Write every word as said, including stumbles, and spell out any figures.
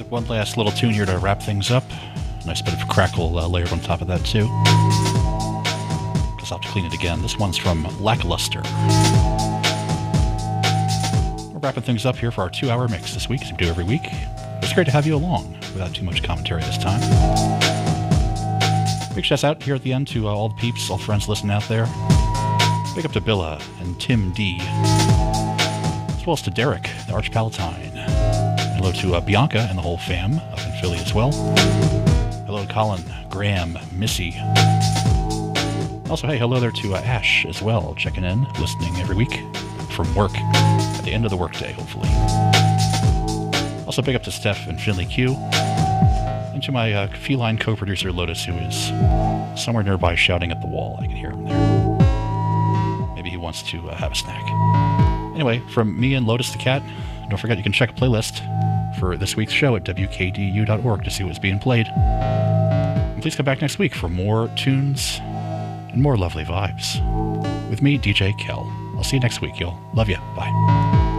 With one last little tune here to wrap things up. Nice bit of crackle uh, layered on top of that, too. Just have to clean it again. This one's from Lackluster. We're wrapping things up here for our two-hour mix this week, as we do every week. It's great to have you along without too much commentary this time. Big shouts out here at the end to uh, all the peeps, all the friends listening out there. Big up to Billa and Tim D. As well as to Derek, the Arch Palatine. Hello to uh, Bianca and the whole fam up in Philly as well. Hello to Colin, Graham, Missy. Also, hey, hello there to uh, Ash as well, checking in, listening every week from work at the end of the workday, hopefully. Also, big up to Steph and Finley Q. And to my uh, feline co-producer Lotus, who is somewhere nearby shouting at the wall. I can hear him there. Maybe he wants to uh, have a snack. Anyway, from me and Lotus the Cat, don't forget you can check a playlist for this week's show at w k d u dot org to see what's being played. And please come back next week for more tunes and more lovely vibes. With me, D J Kel. I'll see you next week, y'all. Love ya. Bye.